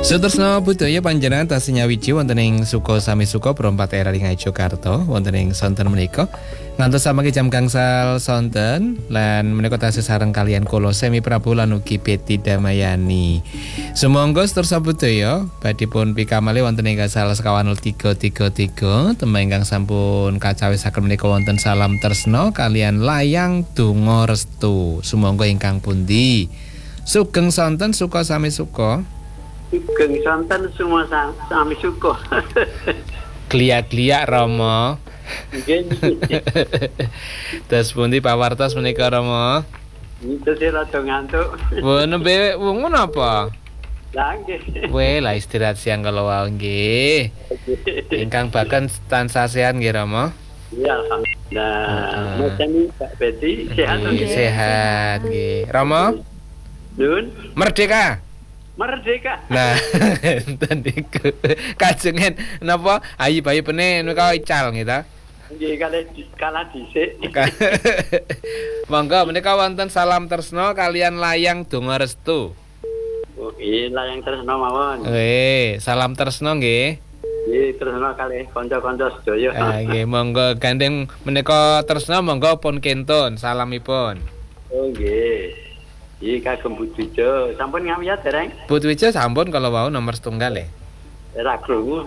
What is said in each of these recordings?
Sutresna budaya panjenengan tasih nyawiji wonten ing Suko Sami Suko Perompat Era ing Yogyakarta wonten ing sonten menika ngantos samangke jam gangsal sonten lan menika tasih sareng kalian kula Semi Prabu lan ugi Betty Damayani. Sumangga sedherek budaya badhe pun pikamali wonten ing gangsal sekawan 0333 tembang ingkang sampun kacawisaken menika wonten salam tresna kalian layang donga restu. Sumangga ingkang pundi? Sugeng sonten Suko Sami Suko. Sugeng sonten semua sami syukur. Gliak-gliak Rama. Nggih. Terus pundi pawartos menika Rama? Itu sih rada ngantuk. Wo nembe wungun apa? Lah nggih. Weh, lah istirahat siang kalau wae nggih. Ingkang baken tansah sehat nggih Rama? Iya, alhamdulillah. Macam ni Pak Betty sehat nggih. Sehat nggih. Rama? Nun, Merdeka. merdeka. Nah, enten niku. Kajengen napa ayi-ayi pene menika ical nggih ta? Nggih kalah dhisik. Monggo menika wonten salam tresna kalian layang donga restu. Oh, iya yang tresna mawon. Salam tresna nggih. Nggih, tresna kalih kanca-kanca sedaya. Nggih, monggo gandeng menika tresna monggo pun kentun salamipun. Oh, nggih. Iki kagem Budwijo, sampun ngawiyat dereng? Budwijo sampun kalau wau nomor setunggal ya. Ora krungu.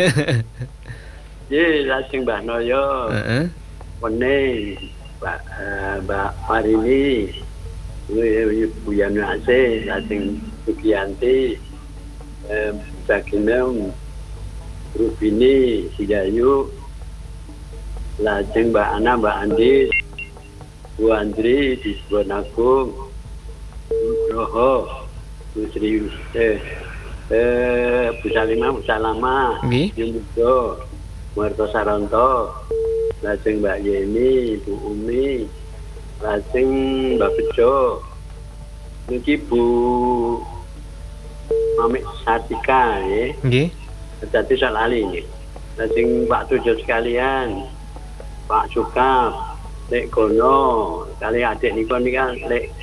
Nggih, lajeng Mbah Noyo. Heeh. Wene Mbak Marini, Bu Yanase, lajeng Sugiyanti, Baginem, Rubini, Sidayu, lajeng Mbak Ana, Mbak Andi, Bu Andri di Subonagung, Roho, Bu Sri, Bu Salima, Bu Salama, Yumudo, Marto Saranto, lajeng Mbak Yeni, Bu Umi, lajeng Mbak Bejo, niki Bu Mamik Sartika, ya. Nggih. Jadi soal ali ini. Lajeng Pak Tujuh sekalian, Pak Sukap, Lek Gono, kali adik niku nika Lek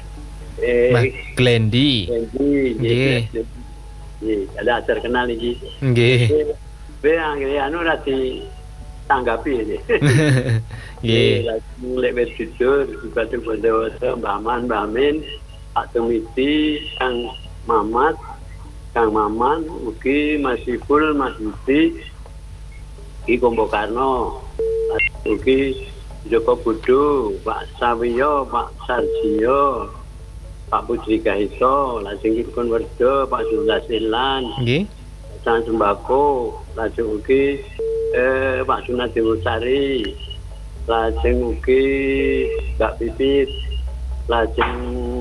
Glendi. Nggih. Nggih, ada ajar kenal iki. Nggih. Be anu ra di tanggapi ini. Nggih. Lek wis jujur, Bupati Bondowoso, Mbah Man, Mbah Min, Pak Tumiti, Kang Mamat, Kang Maman, ugi Mas Ibul, Mas Budi, Ki Kombo Karno, ugi Joko Budu, Pak Sawiyo, Pak Sarjiyo, Pak Putri Gaito, lajeng Kipun Werdo, Pak Zulda Silan, Nggih. Sang Sembako, lajeng ugi Pak Sunat Demusari, lajeng ugi Mbak Pipit, lajeng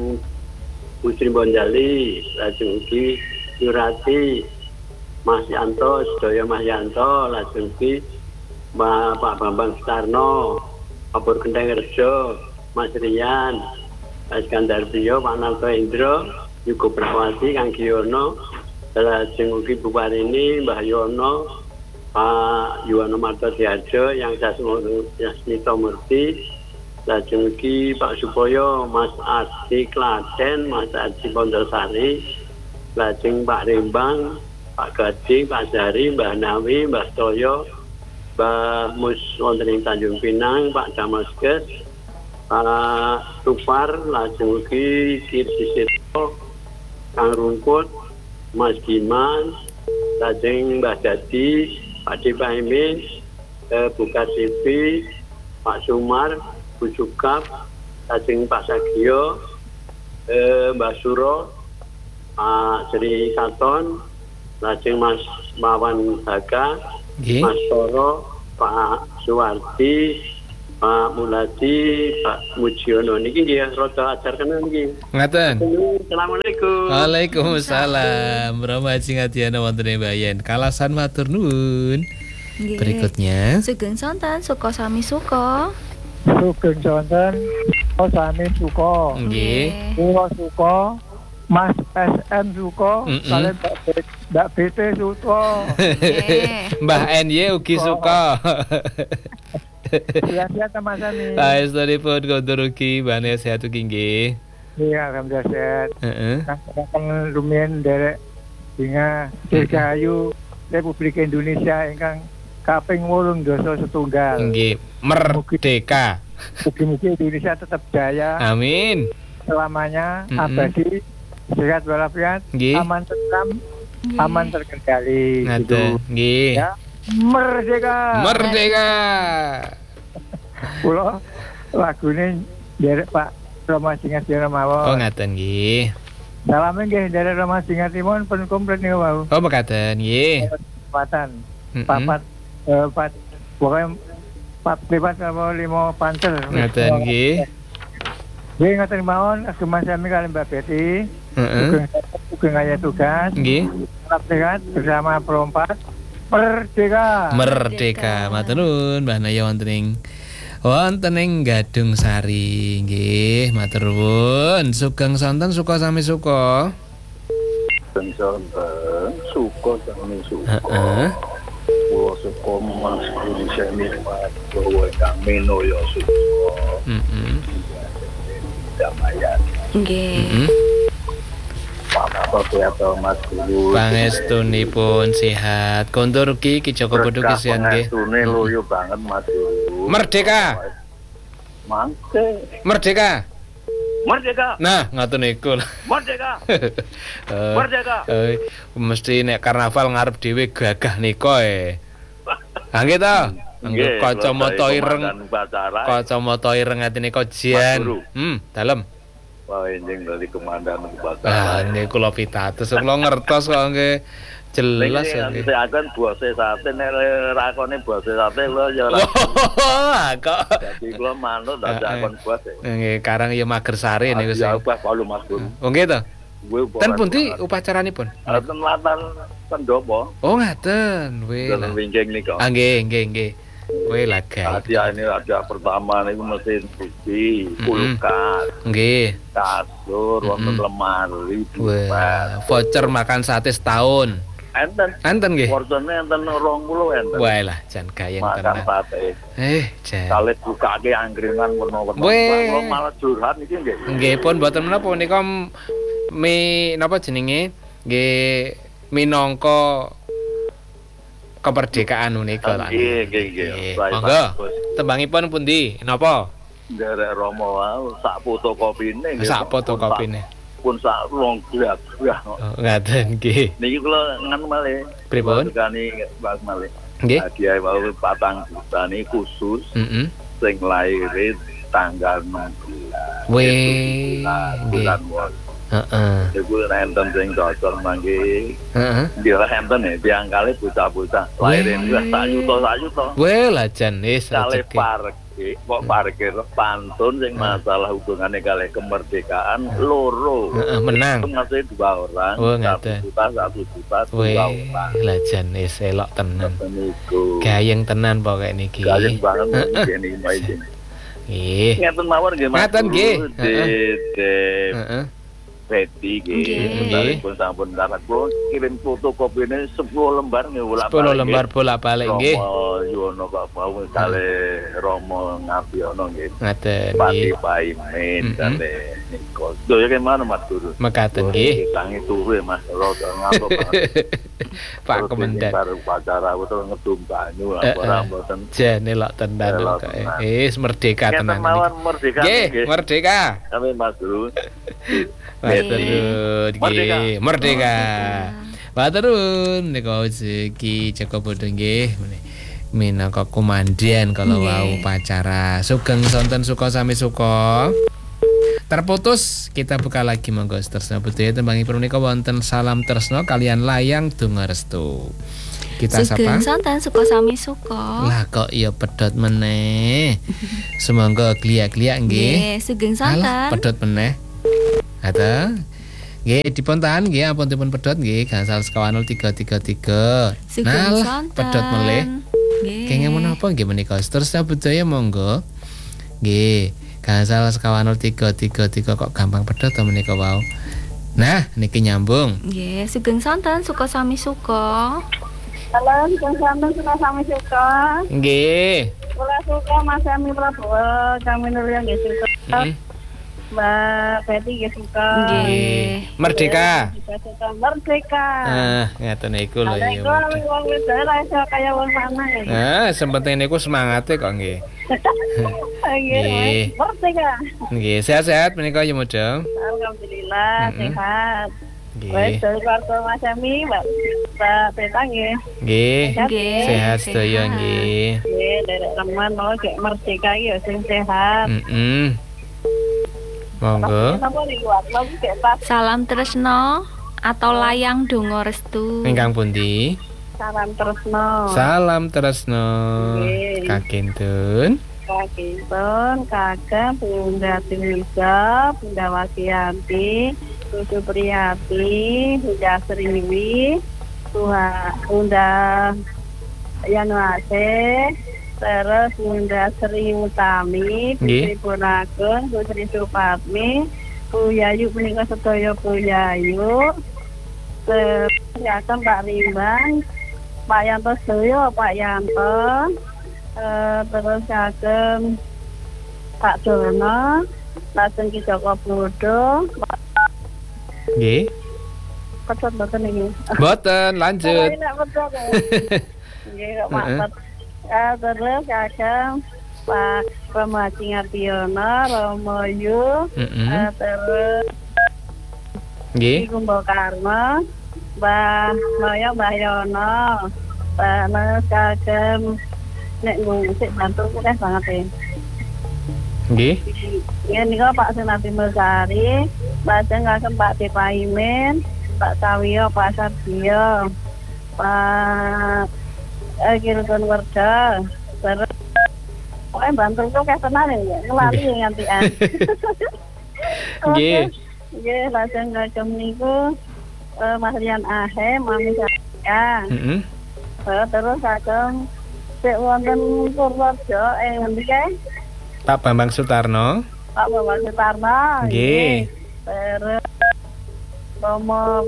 Putri Bonjali, lajeng ugi Yurati, Mas Yanto, sedaya Mas Yanto, lajeng ugi Pak Bambang Sutarno, Pak Pur Kendeng Rejo, Mas Rian, Mas Iskandar Bio, Pak Narto Indro, Yugo Prawati, Kang Giono, lajeng ugi Bu Parini, Mbah Yono, Pak Yuwono Marto Diarjo, yang Yasmito Murti, lajeng ugi Pak Supoyo, Mas Ardi Klaten, Mas Ardi Pondosari, lajeng Pak Rembang, Pak Gading, Pak Jari, Mbah Nawi, Mbah Toyo, Mbah Mus wonten ing Tanjung Pinang, Pak Damaskes, Pak Tupar, lajeng ugi Kirsisito, Kang Rungkut, Mas Giman, lajeng Mbah Dadi, Pak Dipaimin, Bu Kasipi, Pak Sumar, Bu Sukap, lajeng Pak Sagio, Mbah Suro, Pak Sri Katon, lajeng Mas Mawan Baga, Mas Toro, Pak Suwardi, Pak Muladi, Pak Mujiono niki nggih rada ajar kenal niki. Ngaten. Assalamualaikum. Waalaikumsalam. Rama Haji Ngadiana wonten ing Bayan. Kalasan matur nuwun. Berikutnya Sugeng sonten Suko Sami Suko. Sugeng sonten Suko Sami Suko. nggih. Kula Suko, Mas SM Suko, kalian Mbak BT Suko. Mbah NY ugi suka. Siap-siap Mas Sami. Saestulipun kondur ugi bane sehat ugi nggih. Iya, alhamdulillah sehat. Heeh. Kadang lumayan derek Dinga Dirgahayu Republik Indonesia ingkang kaping 8 doso setunggal. Nggih, merdeka. Mugi-mugi Indonesia tetap jaya Amin. selamanya, abadi, sehat walafiat, Nggih. aman tentram, aman terkendali. Ngaten. Nggih. Ya. Merdeka. Merdeka. Kula lagune nderek Pak Roma Singasira mawon. Oh ngaten nggih. Salame nggih nderek Roma Singasipun pun komplit niku wau. Oh mekaten nggih. Kesempatan. Papat pokoknya 4 bebas sama 5 pantel. Ngaten nggih. Nggih ngaten mawon agema sami kali Mbak Betty. Sugeng aya tugas. Nggih. Tetap sehat bersama perompat. Merdeka. Merdeka. Matur nuwun Mbah Naya wonten ing Gadung Sari nggih. Matur nuwun. Sugeng sonten suka sami suka. Sonten suka sami suka. Heeh. Kula suka Mas Indonesia nikmat bahwa kami noyo suka. Damayan. Nggih. Apa atau Mas Guru? Pangestunipun sehat. Kondur ki Joko Bodo kesian nggih. Pangestune loyo banget Mas Guru. Merdeka. Mangke. Merdeka. Merdeka. Nah, ngoten niku. Merdeka. Merdeka. Mesti nek karnaval ngarep dhewe gagah nika Ha nggih to. Nggih, Kacamata ireng. Kacamata ireng atine jan. Dalem. Wah, enjing dari komandan kebakaran. Ah, nggih kula pitados kula ngertos kok nggih jelas nggih. nggih. Saya kan bose sate nek rakone bose sate lho ya ora. Wah, kok. Jadi kula manut dak akon bose. Nggih, karang ya Mager Sari niku sing. Ya ubah palu Mas Guru. Oh nggih to. Ten pundi upacaranipun? Ten Latan Pendopo. Oh ngaten. Weh. Ten Wingging nika. Ah nggih. Weh laga. Hadiah ini hadiah pertama niku mesin TV, kulkas. Nggih. Kasur, wonten lemari. Wah, voucher makan sate setahun. Enten nggih. Porsinya enten 20 enten. Wah lah, jan gayeng tenan. Makan sate. Jan. Kale bukake angkringan warna-warna. Weh. Malah curhat iki nggih. Nggih pun mboten menapa nika napa jenenge? Nggih minangka kemerdekaan menika ta. Nggih. Monggo. Tembangipun pundi? Napa? Nderek Romo wae sak fotokopine nggih. Sak fotokopine. Pun sak rong gelas. Ngaten nggih. Niki kula nganu malih. Pripun? Tekani Mas malih. Nggih. Hadiah wae 4 juta niki khusus. Sing lair tanggal 16. Weh. Bulan Heeh. Iku enten sing cocok mangke. Heeh. Dia enten ya, diangkale bocah-bocah. Lahirin wis sak yuta. Weh lah jan wis Kale rezeki. kok parkir pantun sing masalah hubungannya kali kemerdekaan loro. Menang. Itu masih 2 orang. Oh ngaten. 1 juta 2 Weh orang. lah jan wis elok tenan. Niku. Gayeng tenan pokoke niki. Gayeng banget niki iki. Nggih. Ngeten mawon nggih Mas. Ngaten nggih. Heeh. Betty nggih. Pun sampun dapat kula kirim fotokopine 10 lembar nggih bolak-balik. 10 lembar bolak-balik nggih. Romo Yono Pak mau kale Romo Ngabiono nggih. Ngaten Pati nggih. Paimin kale Nikol. Doya ke mana Mas Guru? Mekaten nggih. Tangi turu Mas Rodo ngapa Pak. Pak Komandan. Baru pacara utawa ngedum banyu lah ora mboten. Jan elok tenan kok. Wis merdeka tenan. Mawon merdeka nggih. Merdeka. Amin Mas Guru. Merdeka. Maturun nika rezeki Joko Bodo nggih minangka komandan kalau wau upacara. Sugeng sonten suka sami suka. Terputus kita buka lagi monggo Tresno Budaya tembangipun menika wonten salam tresno kalian layang donga restu. Kita sapa? Sugeng sonten suka sami suka. Lah kok ya pedhot meneh. Semangga gliak-gliak nggih. Nggih, sugeng sonten. Alah pedhot meneh. Ada nggih dipun tahan nggih ampun dipun pedhot nggih gangsal sekawan 0333. Nah, pedhot melih. Nggih. Kenging menapa nggih menika Tresno Budaya monggo. Nggih, gangsal sekawan 0333 kok gampang pedhot to menika wau. Nah, niki nyambung. Nggih, sugeng sonten suka sami suka. Halo, sugeng sonten suka sami suka. Nggih. Kula suka Mas Emi Prabowo, kami nulian nggih suka. Mbak Betty nggih suka. Nggih. Merdeka. Juga suka Merdeka. Ngaten niku lho Ada ya. iku wong wedok ra iso kaya wong lanang. Sempeten niku semangate kok nggih. Nggih. Merdeka. Nggih, sehat-sehat menika ya Mudeng. Alhamdulillah sehat. Nggih. Wes keluarga Mas Ami, Mbak Beta nggih. Nggih. Nggih. Sehat sedaya nggih. Nggih, derek teman mau gek Merdeka iki ya sing sehat. Monggo. Napa niku aku gek pas Salam tresno atau layang donga restu. Ingkang pundi? salam tresno. Salam tresno. Nggih. Kakintun. Kakintun, kakak Bunda Timika, Bunda Wasianti, Susu Priyati, Bunda Sriwi, Bunda Yanuase, terus Bunda Sri Utami, Putri Punagun, Putri Supatmi, Bu Yayu menika sedaya Bu Yayu, terus Pak Rimbang, Pak Yanto sedaya Pak Yanto, terus kagem Pak Dono, lajeng Ki Joko Bodo, Nggih. pecut mboten iki. Mboten, lanjut. Nek pecut. Nggih, kok mampet. Terus kagem Pak Pemaci Ngardiono, Romo Yu, terus Nggih. Kumbo Karno, Mbah Yono, terus kagem nek ngusik bantu ku banget ya. Nggih. Ya niku Pak Senati Mesari, lajeng kagem Pak Depaimin, Pak Sawiyo, Pak Sardio, Pak Kirton Werda, terus pokoknya bantu ku tenan ya, ngelali ngantian. Nggih. Nggih, lajeng kagem niku Mas Rian Ahe, Mami saya. Terus kagem sik wonten Purworejo ngendi kae? Pak Bambang Sutarno. Pak Bambang Sutarno. Nggih. Terus Romo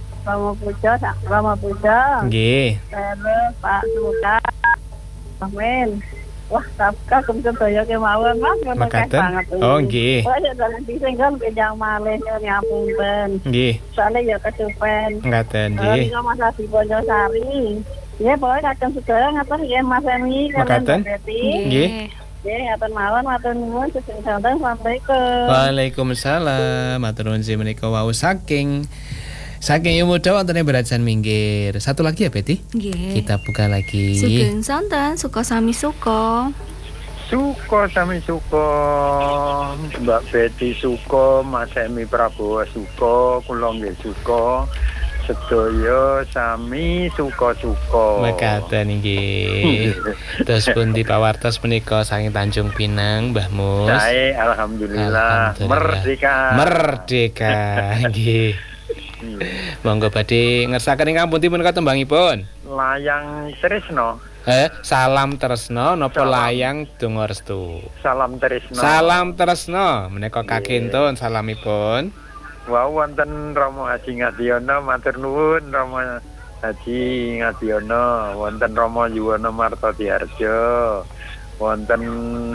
Pujo. Nggih. Terus Pak Suka. Amin. Wah, kagem sedaya kemawon Mas, ngono kae Makaten. banget. Oh, nggih. Wah, ya dalan disenggon pinjang malih nyapunten. Nggih. Soale ya kesupen. Ngaten nggih. Iki Mas Adi Bonjosari. Ya, pokoknya kagem sedaya ngatur ya Mas Emi Makaten. Nggih. Nggih, ngatur mawon matur nuwun sesuk santen assalamualaikum. Waalaikumsalam. Matur nuwun sih menika wau saking Yomuda wonten berajan minggir. Satu lagi ya Betty. Nggih. Kita buka lagi. Sugeng sonten suka sami suka. Suko sami suko, Mbak Betty suko, Mas Emi Prabowo suko, kula nggih suko, sedaya sami suko-suko. Mekaten nggih. Terus pundi Pak Wartos menika saking Tanjung Pinang, Mbah Mus. Sae alhamdulillah. Merdeka. Merdeka nggih. Monggo badhe ngersakaken ingkang pundi menika tembangipun? Layang Tresno. Salam tresno napa layang donga restu. Salam Tresno. Salam tresno menika kakintun salamipun. Wau wonten Romo Haji Ngadiono matur nuwun Romo Haji Ngadiono, wonten Romo Yuwono Martodiharjo, wonten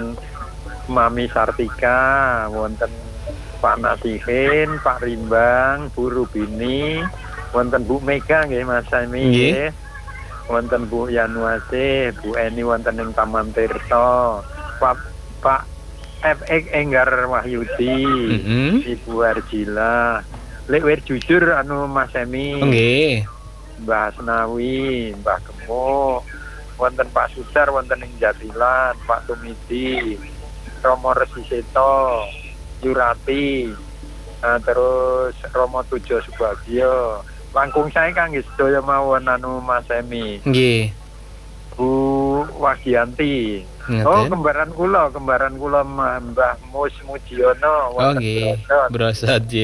Mami Sartika, wonten Pak Nasihin, Pak Rimbang, Bu Rubini, wonten Bu Mega nggih Mas Emi nggih. Wonten Bu Yanuase, Bu Eni wonten ing Taman Tirta, Pak FX Enggar Wahyudi, Ibu Arjila, lek jujur anu Mas Emi. Nggih. Mbah Asnawi, Mbah Gemuk, wonten Pak Susar, wonten ing Jatilan, Pak Tumidi, Romo Resiseto, Jurati, terus Romo Tujo Subagio. Langkung saya kangge sedaya mawon anu Mas Emi. Nggih. Bu Wagianti. Oh, kembaran kula Mbah Mus Mujiono. Oh nggih. Brosot nggih.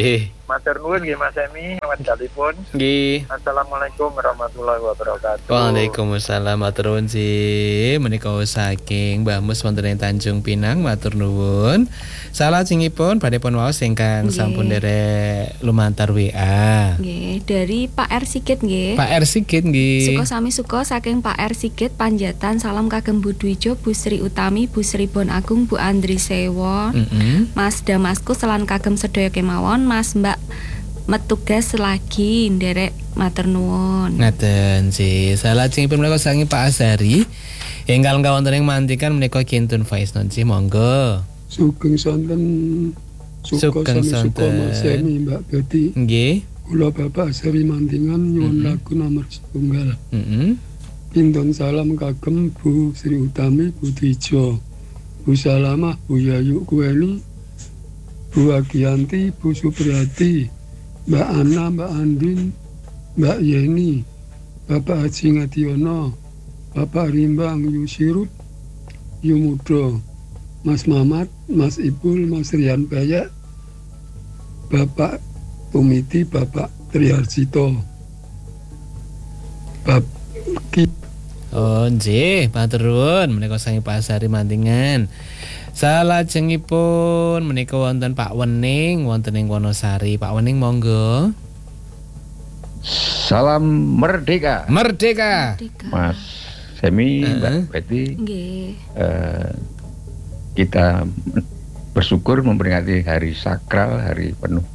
Matur nuwun nggih Mas Emi, wekdalipun. Nggih. Assalamualaikum warahmatullahi wabarakatuh. Waalaikumsalam matur nuwun sih. Menika saking Mbah Mus wonten ing Tanjung Pinang matur nuwun. Salajengipun badhe pun waos ingkang sampun derek lumantar WA. Nggih, dari Pak R Sigit nggih. Pak R Sigit nggih. Suko sami suko saking Pak R Sigit Panjatan salam kagem Bu Dwijo, Bu Sri Utami, Bu Sri Bon Agung, Bu Andri Sewon, Mas Damaskus lan kagem sedaya kemawon, Mas Mbak metugas lagi nderek matur nuwun. Ngaten sih. Salajengipun menika saking Pak Azari. Enggal kawonten ing mantikan menika kintun voice note sih monggo. Sugeng sonten Sugeng sonten Mas Emi Mbak Beti. Nggih. Kula Bapak Azari Mantingan nyuwun lagu nomor setunggal. Pintun salam kagem Bu Sri Utami, Bu Dwijo, Bu Salamah, Bu Yayu Kueli, Bu Agianti, Bu Supriyati, Mbak Ana, Mbak Andin, Mbak Yeni, Bapak Haji Ngadiono, Bapak Rimbang Yusirut, Yumudo, Mas Mamat, Mas Ibul, Mas Rian Bayak, Bapak Tumiti, Bapak Triharjito, Bapak Oh nggih, matur nuwun menika saking Pak Azari Mantingan. Salajengipun menika wonten Pak Wening wonten ing Wonosari. Pak Wening monggo. Salam merdeka. Merdeka. Mas Semi, Mbak Betty. Nggih. Kita bersyukur memperingati hari sakral, hari penuh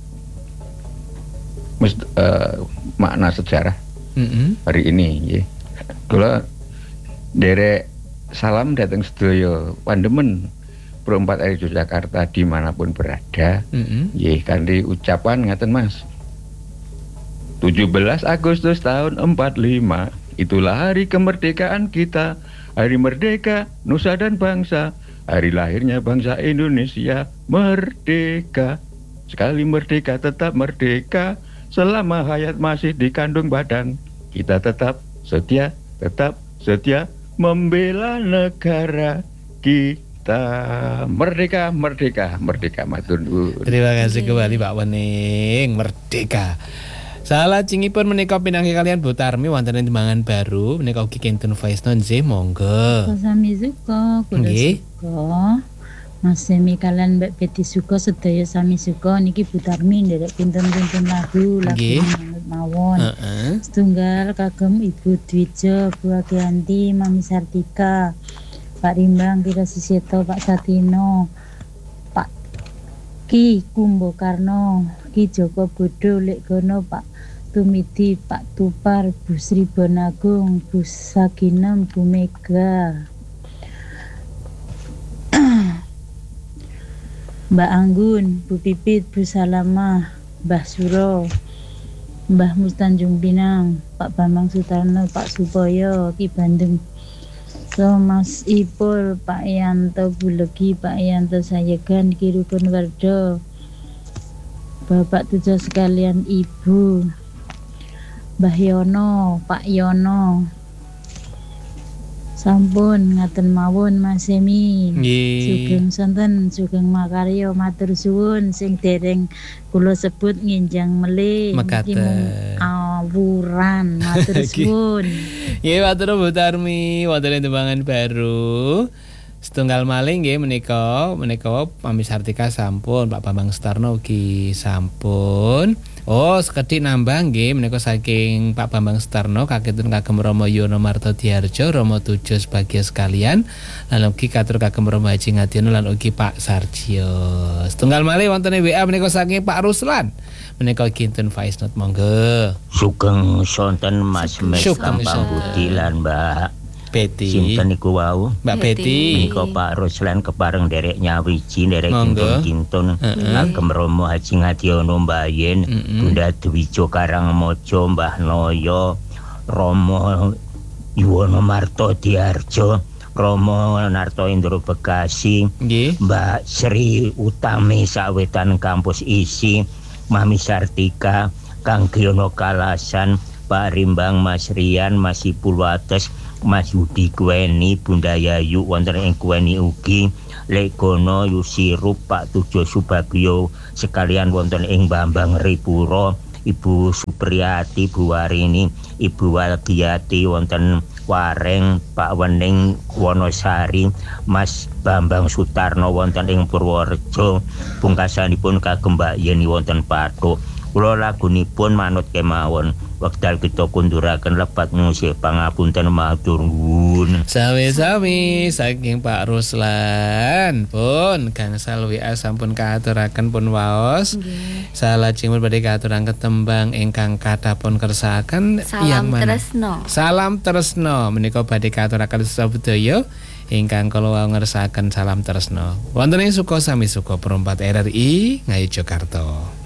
makna sejarah hari ini nggih. Kula derek salam datang sedaya pandemen Pro 4 RI Yogyakarta dimanapun berada. Nggih kanthi ucapan ngaten Mas. 17 Agustus tahun 45 itulah hari kemerdekaan kita, hari merdeka nusa dan bangsa, hari lahirnya bangsa Indonesia merdeka. Sekali merdeka tetap merdeka, selama hayat masih dikandung badan kita tetap setia membela negara kita. Merdeka, merdeka, merdeka. Matur nuwun. Terima kasih kembali Pak Wening. Merdeka. Salajengipun menika pinanggih kalian Bu Tarmi wonten ing Tembangan Baru menika ugi kinten voice note nggih monggo. Sami suka, kula suka. Mas Semi kalian Mbak Betty suka sedaya sami suka niki Bu Tarmi nderek pinten-pinten lagu mawon. Setunggal kagem Ibu Dwijo, Bu Agianti, Mami Sartika, Pak Rimbang, Kira Siseto, Pak Satino, Pak Ki Kumbokarno, Ki Joko Bodo, Lek Gono, Pak Tumidi, Pak Tupar, Bu Sri Bonagung, Bu Saginem, Bu Mega, Mbak Anggun, Bu Pipit, Bu Salamah, Mbah Suro, Mbah Mus Tanjung Pinang, Pak Bambang Sutarno, Pak Supoyo, Ki Bandung, so Mas Ipul, Pak Yanto Bulegi, Pak Yanto Sayegan, Ki Rukun Wardo, Bapak tujuh sekalian Ibu, Mbah Yono, Pak Yono, sampun ngaten mawon Mas Semi. Sugeng sonten, sugeng makarya, matur suwun sing dereng kula sebut nginjang melih mekaten awuran matur suwun. Nggih matur Bu Tarmi wonten ing Tembangan Baru. Setunggal malih nggih menika Mami Sartika sampun, Pak Bambang Sutarno ugi sampun. Oh, sekedhik nambah nggih menika saking Pak Bambang Sutarno kaketun kagem Rama Yono Marto Diarjo, Rama Tujo sebagai sekalian, lan ugi katur kagem Rama Haji Ngadiono lan ugi Pak Sarjio. Setunggal malih wonten WA menika saking Pak Ruslan. Menika kinten voice note monggo. Sugeng sonten Mas Mes Kampang Budi lan Mbak Betty. Sinten niku wau? Mbak Betty. Menika Pak Ruslan kepareng derek nyawiji derek kintun kagem Romo Haji Ngadiono Mbayen, Bunda Dwijo Karangmojo, Mbah Noyo, Romo Yuwono Marto Diarjo, Romo Narto Indro Bekasi, Mbak Sri Utami Sawetan Kampus Isi, Mami Sartika, Kang Giono Kalasan, Pak Rimbang, Mas Rian, Mas Ipul Wates, Mas Yudi Kueni, Bunda Yayu wonten ing Kueni ugi, Legono Yusirup Pak Tujo Subagio sekalian wonten ing Bambang Ripuro, Ibu Supriyati, Bu Warini, Ibu Waldiati wonten Wareng, Pak Wening Wonosari, Mas Bambang Sutarno wonten ing Purworejo, pungkasanipun kagem Mbak Yeni wonten Pathuk. Kula lagunipun manut kemawon wekdal kita kunduraken lepat ngusih pangapunten matur nuwun. Sami-sami saking Pak Ruslan pun gangsal WA sampun kaaturaken pun waos. Salajengipun badhe kaaturaken tembang ingkang kathah pun kersakaken Salam Tresno. Salam Tresno menika badhe kaaturaken sedaya ingkang kula ngersakaken salam tresno. Wonten ing Suko Sami Suko Perumpat RRI Ngayu Jakarta.